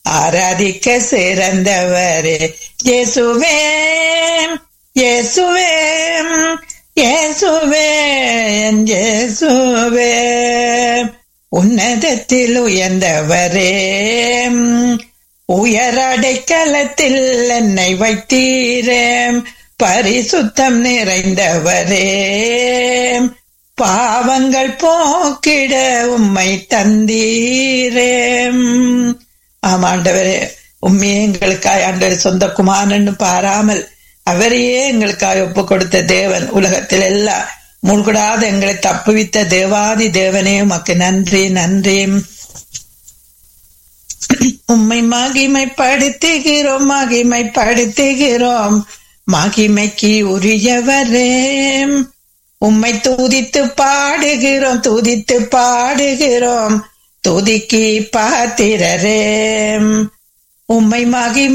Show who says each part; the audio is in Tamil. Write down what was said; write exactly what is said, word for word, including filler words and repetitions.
Speaker 1: ஆராதிக்க சிறந்தவரே இயேசுவே இயேசுவே இயேசுவே என் இயேசுவே. உன்னதத்தில் உயர்ந்தவரே உயர் அடைக்கலத்தில் என்னை வைத்தீரே. பரிசுத்தம் நிறைந்தவரே பாவங்கள் போக்கிட உம்மை தந்தீரே. ஆமாண்டவரே, உண்மையே எங்களுக்காய் ஆண்டவர் சொந்த குமாரன்னு பாராமல் அவரையே எங்களுக்காக ஒப்பு கொடுத்த தேவன், உலகத்தில் எல்லாம் மூழ்கூடாத எங்களை தப்புவித்த தேவாதி தேவனே உமக்கு நன்றி நன்றி. உம்மை மகிமைப்படுத்துகிறோம் மகிமைப்படுத்துகிறோம் மகிமைக்கு உரியவரே. உம்மை துதித்து பாடுகிறோம் துதித்து பாடுகிறோம் துதிக்கு பாத்திரரே. உம்மை மகிமை